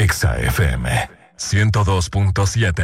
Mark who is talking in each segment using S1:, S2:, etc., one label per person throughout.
S1: Exa FM 102.7.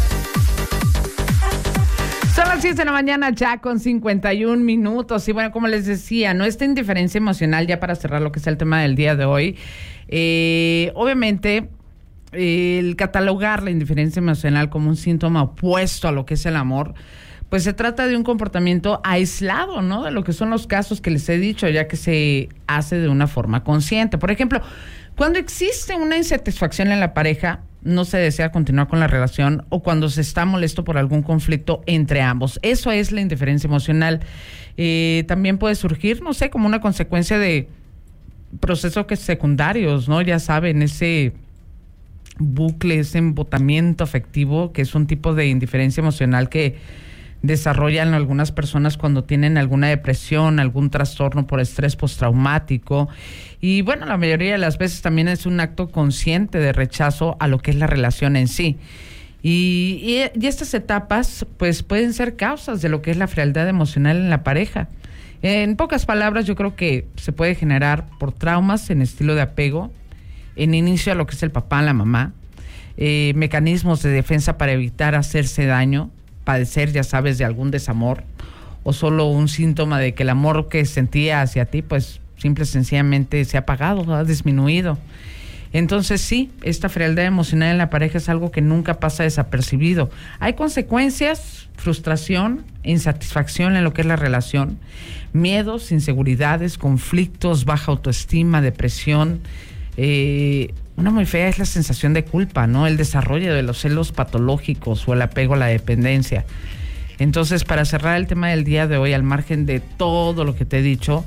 S2: Son las 6 de la mañana ya con 51 minutos. Y bueno, como les decía, esta indiferencia emocional, ya para cerrar lo que es el tema del día de hoy, obviamente el catalogar la indiferencia emocional como un síntoma opuesto a lo que es el amor, pues se trata de un comportamiento aislado, ¿no? De lo que son los casos que les he dicho, ya que se hace de una forma consciente. Por ejemplo, cuando existe una insatisfacción en la pareja, no se desea continuar con la relación, o cuando se está molesto por algún conflicto entre ambos. Eso es la indiferencia emocional. También puede surgir, no sé, como una consecuencia de procesos secundarios, ¿no? Ya saben, ese bucle, ese embotamiento afectivo, que es un tipo de indiferencia emocional que desarrollan algunas personas cuando tienen alguna depresión, algún trastorno por estrés postraumático. Y bueno, la mayoría de las veces también es un acto consciente de rechazo a lo que es la relación en sí. Y estas etapas pues pueden ser causas de lo que es la frialdad emocional en la pareja. En pocas palabras, yo creo que se puede generar por traumas en estilo de apego, en inicio a lo que es el papá, la mamá, mecanismos de defensa para evitar hacerse daño, padecer, ya sabes, de algún desamor, o solo un síntoma de que el amor que sentía hacia ti, pues simple y sencillamente se ha apagado, ha disminuido. Entonces sí, esta frialdad emocional en la pareja es algo que nunca pasa desapercibido. Hay consecuencias, frustración, insatisfacción en lo que es la relación, miedos, inseguridades, conflictos, baja autoestima, depresión. Una muy fea es la sensación de culpa, ¿no? El desarrollo de los celos patológicos o el apego a la dependencia. Entonces, para cerrar el tema del día de hoy, al margen de todo lo que te he dicho,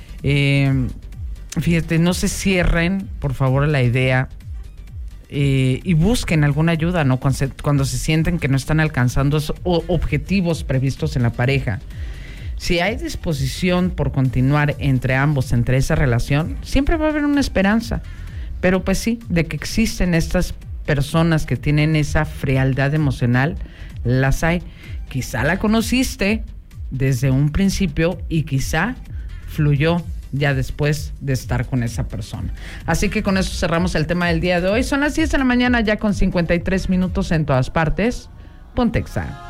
S2: fíjate, no se cierren, por favor, la idea y busquen alguna ayuda, ¿no? Cuando se sienten que no están alcanzando esos objetivos previstos en la pareja. Si hay disposición por continuar entre ambos, entre esa relación, siempre va a haber una esperanza. Pero pues sí, de que existen estas personas que tienen esa frialdad emocional, las hay. Quizá la conociste desde un principio y quizá fluyó ya después de estar con esa persona. Así que con eso cerramos el tema del día de hoy. Son las 10 de la mañana ya con 53 minutos en todas partes. Ponte Exa.